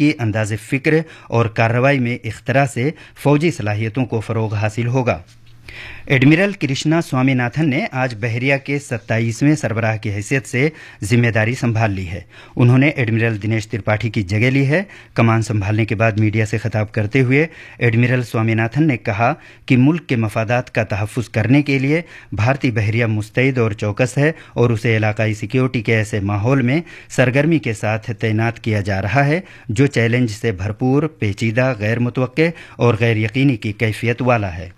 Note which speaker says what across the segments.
Speaker 1: کی انداز فکر اور کارروائی میں اختراع سے فوجی صلاحیتوں کو فروغ حاصل ہوگا۔ ایڈمرل کرشنا سوامی ناتھن نے آج بحریہ کے 27ویں سربراہ کی حیثیت سے ذمہ داری سنبھال لی ہے۔ انہوں نے ایڈمرل دنیش ترپاٹھی کی جگہ لی ہے۔ کمان سنبھالنے کے بعد میڈیا سے خطاب کرتے ہوئے ایڈمرل سوامی ناتھن نے کہا کہ ملک کے مفادات کا تحفظ کرنے کے لیے بھارتی بحریہ مستعد اور چوکس ہے اور اسے علاقائی سیکیورٹی کے ایسے ماحول میں سرگرمی کے ساتھ تعینات کیا جا رہا ہے جو چیلنج سے بھرپور، پیچیدہ، غیر متوقع اور غیر یقینی کی کیفیت والا ہے۔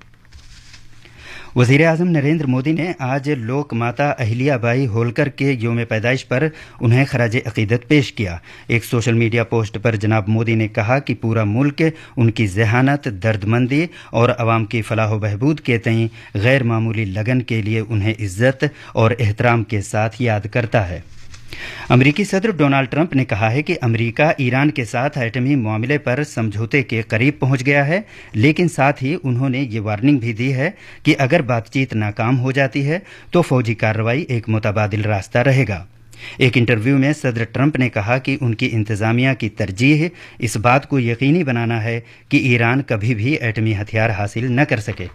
Speaker 1: وزیر اعظم نریندر مودی نے آج لوک ماتا اہلیہ بائی ہولکر کے یوم پیدائش پر انہیں خراج عقیدت پیش کیا۔ ایک سوشل میڈیا پوسٹ پر جناب مودی نے کہا کہ پورا ملک ان کی ذہانت، دردمندی اور عوام کی فلاح و بہبود کے تئیں غیر معمولی لگن کے لیے انہیں عزت اور احترام کے ساتھ یاد کرتا ہے۔ امریکی صدر ڈونالڈ ٹرمپ نے کہا ہے کہ امریکہ ایران کے ساتھ ایٹمی معاملے پر سمجھوتے کے قریب پہنچ گیا ہے، لیکن ساتھ ہی انہوں نے یہ وارننگ بھی دی ہے کہ اگر بات چیت ناکام ہو جاتی ہے تو فوجی کارروائی ایک متبادل راستہ رہے گا۔ ایک انٹرویو میں صدر ٹرمپ نے کہا کہ ان کی انتظامیہ کی ترجیح اس بات کو یقینی بنانا ہے کہ ایران کبھی بھی ایٹمی ہتھیار حاصل نہ کر سکے۔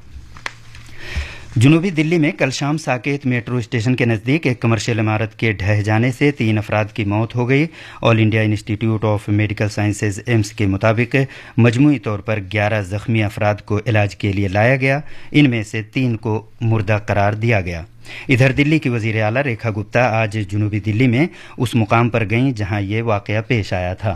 Speaker 1: جنوبی دلی میں کل شام ساکیت میٹرو اسٹیشن کے نزدیک ایک کمرشل عمارت کے ڈھہ جانے سے 3 افراد کی موت ہو گئی۔ آل انڈیا انسٹی ٹیوٹ آف میڈیکل سائنسز ایمس کے مطابق مجموعی طور پر 11 زخمی افراد کو علاج کے لیے لایا گیا، ان میں سے 3 کو مردہ قرار دیا گیا۔ ادھر دلی کی وزیر اعلیٰ ریکھا گپتا آج جنوبی دلی میں اس مقام پر گئیں جہاں یہ واقعہ پیش آیا تھا۔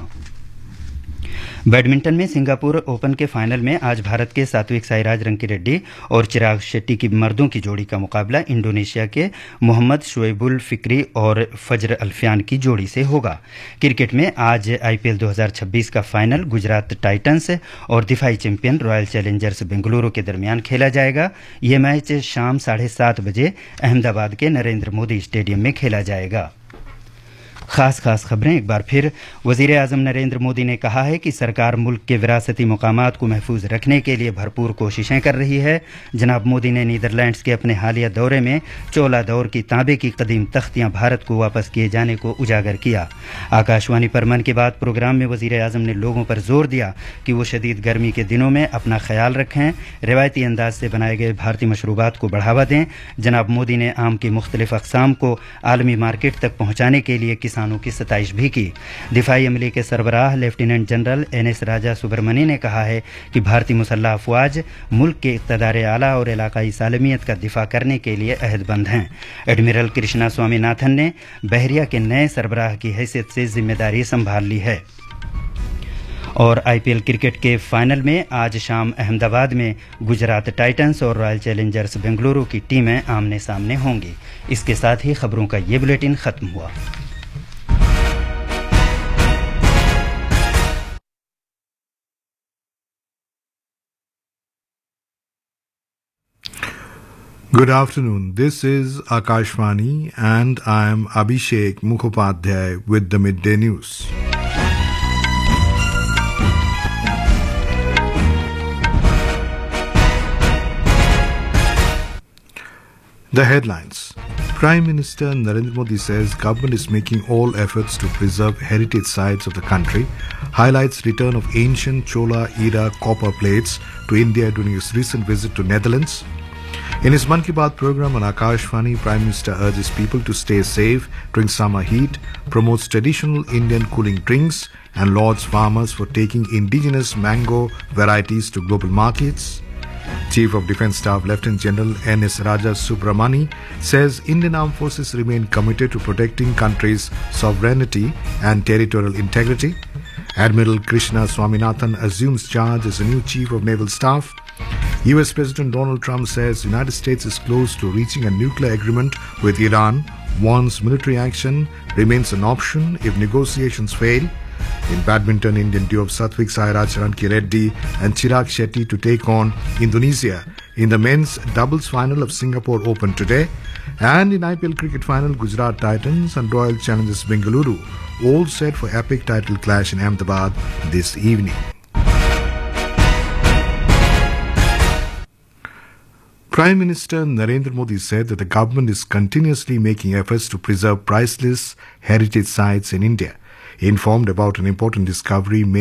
Speaker 1: بیڈمنٹن میں سنگاپور اوپن کے فائنل میں آج بھارت کے ساتوک سائیراج رنکی ریڈی اور چراغ شیٹی کی مردوں کی جوڑی کا مقابلہ انڈونیشیا کے محمد شعیب الفکری اور فجر الفیان کی جوڑی سے ہوگا۔ کرکٹ میں آج آئی پی ایل 2026 کا فائنل گجرات ٹائٹنز اور دفاعی چیمپئن رائل چیلنجرز بنگلورو کے درمیان کھیلا جائے گا۔ یہ میچ شام 7:30 بجے احمد آباد کے نریندر مودی اسٹیڈیم میں کھیلا جائے گا۔ خاص خبریں ایک بار پھر۔ وزیر اعظم نریندر مودی نے کہا ہے کہ سرکار ملک کے وراثتی مقامات کو محفوظ رکھنے کے لیے بھرپور کوششیں کر رہی ہے۔ جناب مودی نے نیدرلینڈز کے اپنے حالیہ دورے میں چولا دور کی تانبے کی قدیم تختیاں بھارت کو واپس کیے جانے کو اجاگر کیا۔ آکاشوانی پر من کی بات پروگرام میں وزیر اعظم نے لوگوں پر زور دیا کہ وہ شدید گرمی کے دنوں میں اپنا خیال رکھیں، روایتی انداز سے بنائے گئے بھارتی مشروبات کو بڑھاوا دیں۔ جناب مودی نے آم کی مختلف اقسام کو عالمی مارکیٹ تک پہنچانے کے لیے کسانوں کی ستائش بھی کی۔ دفاعی عملے کے سربراہ لیفٹیننٹ جنرل این ایس راجا سبرمنی نے کہا ہے کہ بھارتی مسلح افواج ملک کے اقتدار اعلیٰ اور علاقائی سالمیت کا دفاع کرنے کے لیے عہد بند ہیں۔ ایڈمرل کرشنا سوامی ناتھن نے بحریہ کے نئے سربراہ کی حیثیت سے ذمہ داری سنبھال لی ہے۔ اور آئی پی ایل کرکٹ کے فائنل میں آج شام احمد آباد میں گجرات ٹائٹنز اور رائل چیلنجرز بنگلورو کی ٹیمیں آمنے سامنے ہوں گی۔ اس کے ساتھ ہی خبروں کا یہ بلیٹن ختم ہوا۔
Speaker 2: Good afternoon. This is Akashvani and I am Abhishek Mukhopadhyay with the Midday News. The headlines. Prime Minister Narendra Modi says government is making all efforts to preserve heritage sites of the country, highlights return of ancient Chola-era copper plates to India during his recent visit to Netherlands. In his Man Ki Baat program on Akashvani, Prime Minister urges people to stay safe during summer heat, promotes traditional Indian cooling drinks, and lauds farmers for taking indigenous mango varieties to global markets. Chief of Defence Staff Lieutenant General N.S. Raja Subramani says Indian Armed Forces remain committed to protecting country's sovereignty and territorial integrity. Admiral Krishna Swaminathan assumes charge as the new Chief of Naval Staff. US President Donald Trump says the United States is close to reaching a nuclear agreement with Iran, warns military action remains an option if negotiations fail. In badminton, Indian duo of Satvik Sairaj Ranki Reddy and Chirag Shetty to take on Indonesia in the men's doubles final of Singapore Open today. And in IPL cricket final, Gujarat Titans and Royal Challengers Bengaluru all set for epic title clash in Ahmedabad this evening. Prime Minister Narendra Modi said that the government is continuously making efforts to preserve priceless heritage sites in India. Informed about an important discovery made